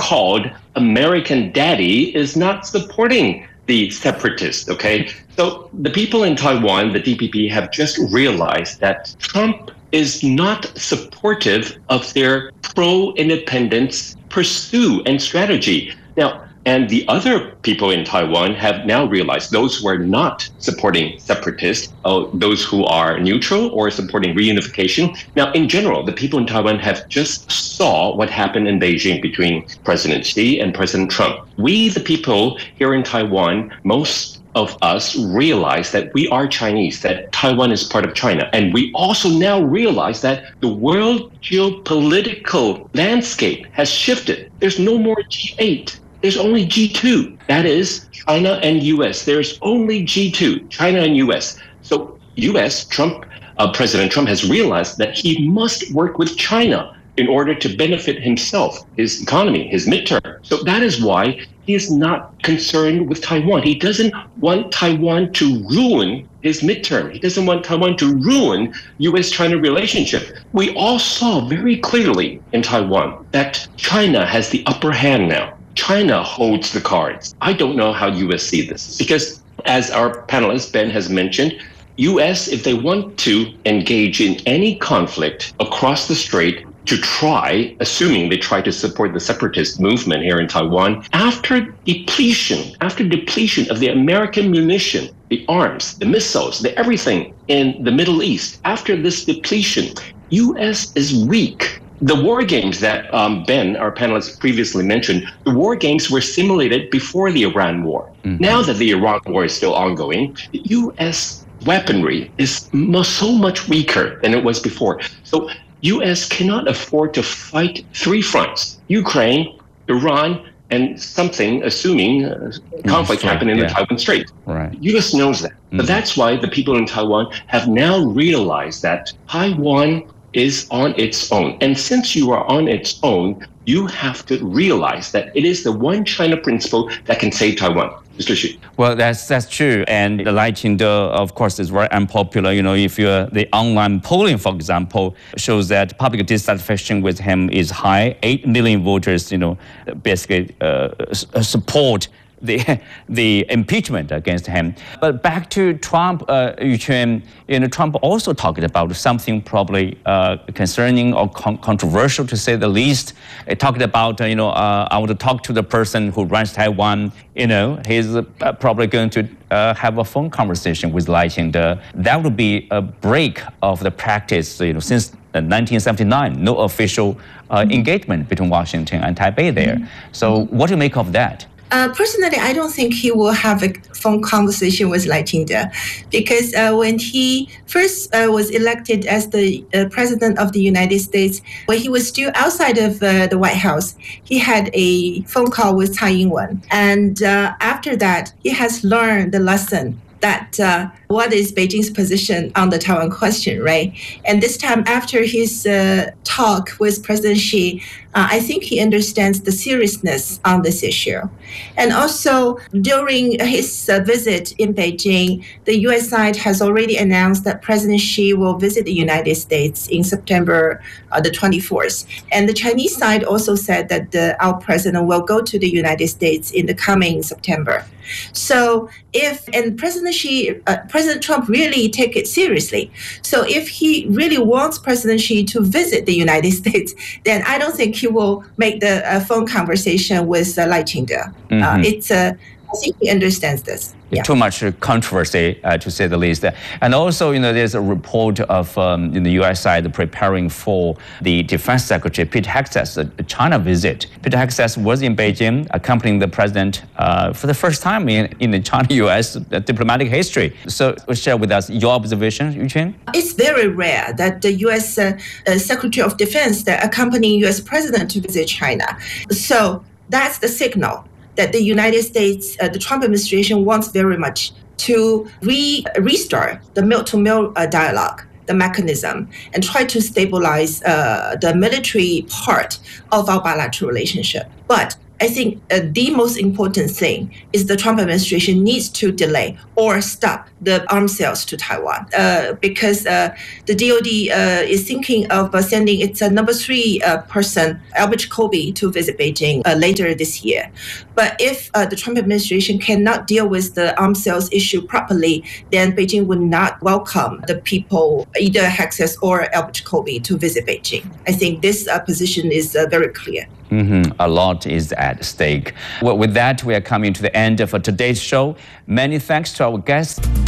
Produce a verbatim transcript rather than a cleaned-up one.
so-called American daddy is not supporting the separatists, okay? So the people in Taiwan, the D P P, have just realized that Trump is not supportive of their pro-independence pursuit and strategy. Now, and the other people in Taiwan have now realized, those who are not supporting separatists, uh, those who are neutral or supporting reunification. Now, in general, the people in Taiwan have just saw what happened in Beijing between President Xi and President Trump. We, the people here in Taiwan, most of us realize that we are Chinese, that Taiwan is part of China. And we also now realize that the world geopolitical landscape has shifted. There's no more G eight. There's only G two. That is China and U S. There's only G two, China and U S. So U S, Trump, uh, President Trump has realized that he must work with China in order to benefit himself, his economy, his midterm. So that is why he is not concerned with Taiwan. He doesn't want Taiwan to ruin his midterm. He doesn't want Taiwan to ruin U S-China relationship. We all saw very clearly in Taiwan that China has the upper hand now. China holds the cards. I don't know how U S see this because, as our panelist Ben has mentioned, U S, if they want to engage in any conflict across the strait to try, assuming they try to support the separatist movement here in Taiwan, after depletion, after depletion of the American munition, the arms, the missiles, the everything in the Middle East, after this depletion, U S is weak. The war games that um, Ben, our panelist, previously mentioned, the war games were simulated before the Iran war. Mm-hmm. Now that the Iran war is still ongoing, the U S weaponry is so much weaker than it was before. So U S cannot afford to fight three fronts: Ukraine, Iran, and something, assuming uh, conflict Strait, happened in yeah. the Taiwan Strait. Right. U S knows that. Mm-hmm. But that's why the people in Taiwan have now realized that Taiwan is on its own. And since you are on its own, you have to realize that it is the one China principle that can save Taiwan. Mister Xu. Well, that's that's true. And the Lai Ching-te, of course, is very unpopular. You know, if you the online polling, for example, shows that public dissatisfaction with him is high. Eight million voters, you know, basically uh, support the the impeachment against him. But back to Trump, uh, Yuquan, you know, Trump also talked about something probably uh, concerning or con- controversial, to say the least. He talked about, uh, you know, uh, I want to talk to the person who runs Taiwan. You know, he's uh, probably going to uh, have a phone conversation with Lai Ching-te. That would be a break of the practice, you know, since nineteen seventy-nine, no official uh, mm-hmm. engagement between Washington and Taipei there. Mm-hmm. So what do you make of that? Uh, personally, I don't think he will have a phone conversation with Lai Ching-te, because uh, when he first uh, was elected as the uh, president of the United States, when he was still outside of uh, the White House, he had a phone call with Tsai Ing-wen. And uh, after that, he has learned the lesson that uh, what is Beijing's position on the Taiwan question, right? And this time, after his uh, talk with President Xi, uh, I think he understands the seriousness on this issue. And also, during his uh, visit in Beijing, the U S side has already announced that President Xi will visit the United States in September uh, the twenty-fourth. And the Chinese side also said that the, our president will go to the United States in the coming September. So if, and President Xi, uh, President Trump really take it seriously. So if he really wants President Xi to visit the United States, then I don't think he will make the uh, phone conversation with uh, Lai Ching-te. Mm-hmm. Uh, it's uh, I think he understands this. Yeah. Too much controversy, uh, to say the least. And also, you know, there's a report of um, in the U S side preparing for the Defense Secretary Pete Hegseth's uh, China visit. Pete Hegseth was in Beijing, accompanying the president uh, for the first time in, in the China-U S diplomatic history. So, share with us your observation, Yuquan. It's very rare that the U S uh, uh, Secretary of Defense that accompanying U S president to visit China. So that's the signal that the United States, uh, the Trump administration wants very much to re- restart the mil-to-mil uh, dialogue, the mechanism, and try to stabilize uh, the military part of our bilateral relationship. But I think uh, the most important thing is the Trump administration needs to delay or stop the arms sales to Taiwan uh, because uh, the D O D uh, is thinking of uh, sending its uh, number three uh, person, Albert Jacoby, to visit Beijing uh, later this year. But if uh, the Trump administration cannot deal with the arms sales issue properly, then Beijing would not welcome the people, either Hexas or Albert Jacoby, to visit Beijing. I think this uh, position is uh, very clear. Mm-hmm. A lot is at stake. Well, with that, we are coming to the end of today's show. Many thanks to our guests.